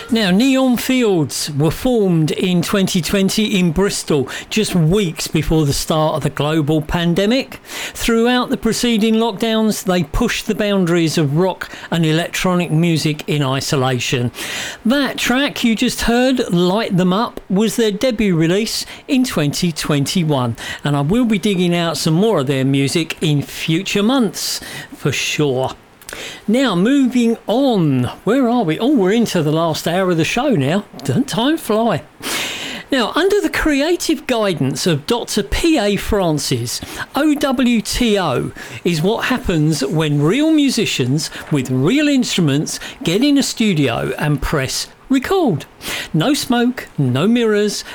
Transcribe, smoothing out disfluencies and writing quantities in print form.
Now, Neon Fields were formed in 2020 in Bristol, just weeks before the start of the global pandemic. Throughout the preceding lockdowns, they pushed the boundaries of rock and electronic music in isolation. That track you just heard, Light Them Up, was their debut release in 2021, and I will be digging out some more of their music in future months, for sure. Now, moving on. Where are we? Oh, we're into the last hour of the show now. Doesn't time fly? Now, under the creative guidance of Dr. P.A. Francis, OWTO is what happens when real musicians with real instruments get in a studio and press record. No smoke, no mirrors,